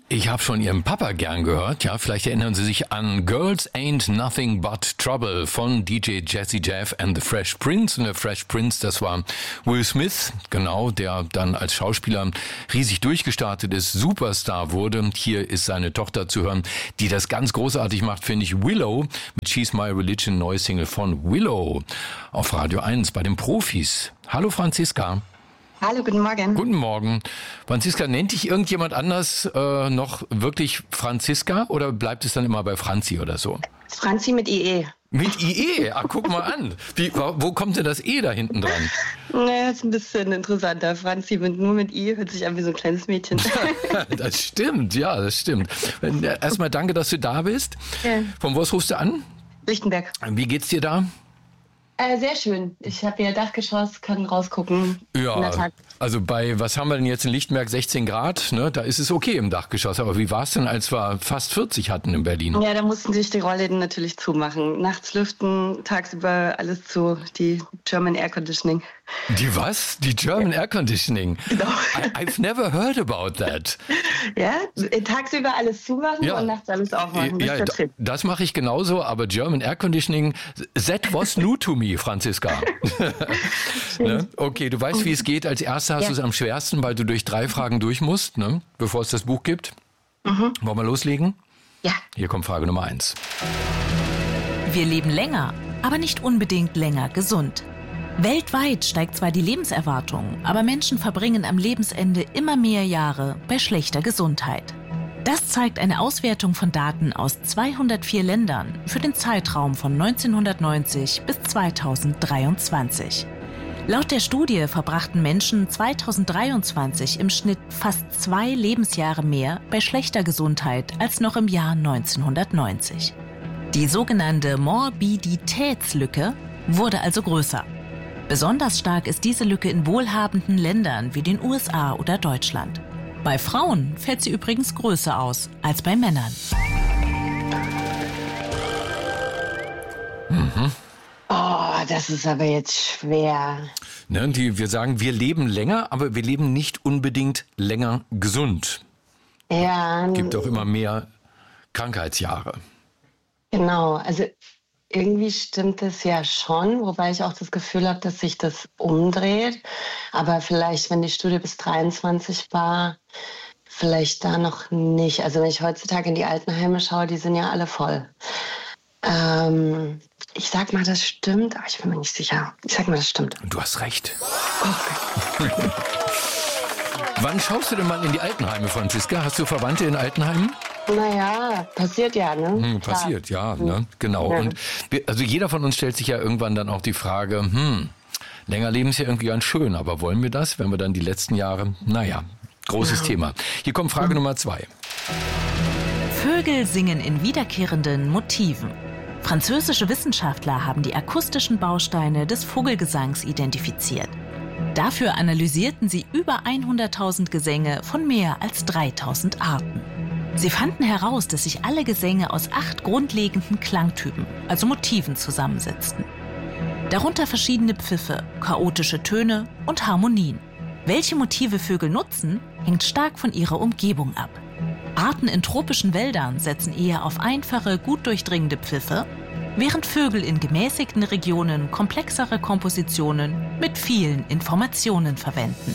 Ich habe schon Ihren Papa gern gehört. Ja, vielleicht erinnern Sie sich an Girls Ain't Nothing But Trouble von DJ Jazzy Jeff and the Fresh Prince. Und der Fresh Prince, das war Will Smith, genau, der dann als Schauspieler riesig durchgestartet ist, Superstar wurde. Hier ist seine Tochter zu hören, die das ganz großartig macht, finde ich. Willow mit She's My Religion, neue Single von Willow auf Radio 1 bei den Profis. Hallo Franziska. Hallo, guten Morgen. Guten Morgen. Franziska, nennt dich irgendjemand anders noch wirklich Franziska oder bleibt es dann immer bei Franzi oder so? Franzi mit IE. Mit IE? Ach, guck mal an. Wo kommt denn das E da hinten dran? Naja, ist ein bisschen interessanter. Franzi nur mit I hört sich an wie so ein kleines Mädchen. Das stimmt, ja, das stimmt. Erstmal danke, dass du da bist. Ja. Von wo rufst du an? Lichtenberg. Wie geht's dir da? Sehr schön. Ich habe hier Dachgeschoss, kann rausgucken. Ja, also was haben wir denn jetzt in Lichtenberg, 16 Grad, ne? Da ist es okay im Dachgeschoss. Aber wie war es denn, als wir fast 40 hatten in Berlin? Ja, da mussten sich die Rollläden natürlich zumachen. Nachts lüften, tagsüber alles zu, die German Air Conditioning. Die was? Die German Air Conditioning? Genau. I've never heard about that. Ja, tagsüber alles zumachen und nachts alles aufmachen. Ja, das mache ich genauso, aber German Air Conditioning, that was new to me, Franziska. Ne? Okay, du weißt, wie es geht. Als Erster hast du es am schwersten, weil du durch 3 Fragen durch musst, ne? Bevor es das Buch gibt. Wollen wir loslegen? Ja. Hier kommt Frage Nummer 1. Wir leben länger, aber nicht unbedingt länger gesund. Weltweit steigt zwar die Lebenserwartung, aber Menschen verbringen am Lebensende immer mehr Jahre bei schlechter Gesundheit. Das zeigt eine Auswertung von Daten aus 204 Ländern für den Zeitraum von 1990 bis 2023. Laut der Studie verbrachten Menschen 2023 im Schnitt fast 2 Lebensjahre mehr bei schlechter Gesundheit als noch im Jahr 1990. Die sogenannte Morbiditätslücke wurde also größer. Besonders stark ist diese Lücke in wohlhabenden Ländern wie den USA oder Deutschland. Bei Frauen fällt sie übrigens größer aus als bei Männern. Oh, das ist aber jetzt schwer. Ne, wir sagen, wir leben länger, aber wir leben nicht unbedingt länger gesund. Ja. Es gibt auch immer mehr Krankheitsjahre. Genau, also irgendwie stimmt es ja schon, wobei ich auch das Gefühl habe, dass sich das umdreht. Aber vielleicht, wenn die Studie bis 23 war, vielleicht da noch nicht. Also wenn ich heutzutage in die Altenheime schaue, die sind ja alle voll. Ich sag mal, das stimmt, aber ich bin mir nicht sicher. Ich sag mal, das stimmt. Du hast recht. Okay. Wann schaust du denn mal in die Altenheime, Franziska? Hast du Verwandte in Altenheimen? Naja, passiert ja, ne? Passiert, ja, ne? Genau. Ja. Und also jeder von uns stellt sich ja irgendwann dann auch die Frage, länger leben ist ja irgendwie ganz schön, aber wollen wir das, wenn wir dann die letzten Jahre, großes Thema. Hier kommt Frage Nummer 2. Vögel singen in wiederkehrenden Motiven. Französische Wissenschaftler haben die akustischen Bausteine des Vogelgesangs identifiziert. Dafür analysierten sie über 100.000 Gesänge von mehr als 3.000 Arten. Sie fanden heraus, dass sich alle Gesänge aus 8 grundlegenden Klangtypen, also Motiven, zusammensetzten. Darunter verschiedene Pfiffe, chaotische Töne und Harmonien. Welche Motive Vögel nutzen, hängt stark von ihrer Umgebung ab. Arten in tropischen Wäldern setzen eher auf einfache, gut durchdringende Pfiffe, während Vögel in gemäßigten Regionen komplexere Kompositionen mit vielen Informationen verwenden.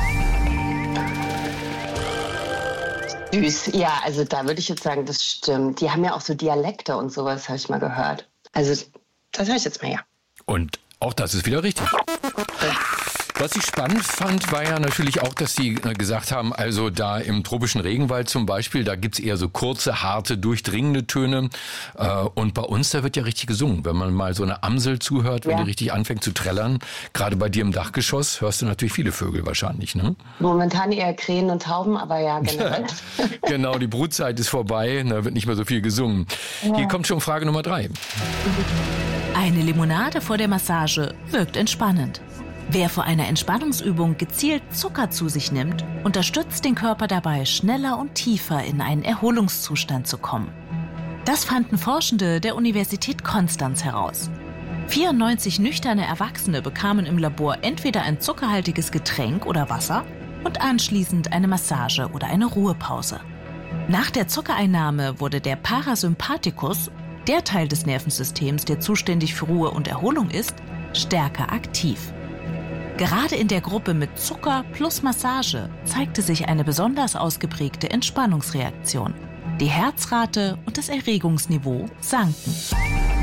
Süß. Ja, also da würde ich jetzt sagen, das stimmt. Die haben ja auch so Dialekte und sowas, habe ich mal gehört. Also das höre ich jetzt mal, ja. Und auch das ist wieder richtig. Was ich spannend fand, war ja natürlich auch, dass sie gesagt haben, also da im tropischen Regenwald zum Beispiel, da gibt's eher so kurze, harte, durchdringende Töne. Und bei uns, da wird ja richtig gesungen. Wenn man mal so eine Amsel zuhört, wenn die richtig anfängt zu trällern, gerade bei dir im Dachgeschoss, hörst du natürlich viele Vögel wahrscheinlich, ne? Momentan eher Krähen und Tauben, aber ja, generell. Genau, die Brutzeit ist vorbei, da wird nicht mehr so viel gesungen. Ja. Hier kommt schon Frage Nummer 3. Eine Limonade vor der Massage wirkt entspannend. Wer vor einer Entspannungsübung gezielt Zucker zu sich nimmt, unterstützt den Körper dabei, schneller und tiefer in einen Erholungszustand zu kommen. Das fanden Forschende der Universität Konstanz heraus. 94 nüchterne Erwachsene bekamen im Labor entweder ein zuckerhaltiges Getränk oder Wasser und anschließend eine Massage oder eine Ruhepause. Nach der Zuckereinnahme wurde der Parasympathikus, der Teil des Nervensystems, der zuständig für Ruhe und Erholung ist, stärker aktiv. Gerade in der Gruppe mit Zucker plus Massage zeigte sich eine besonders ausgeprägte Entspannungsreaktion. Die Herzrate und das Erregungsniveau sanken.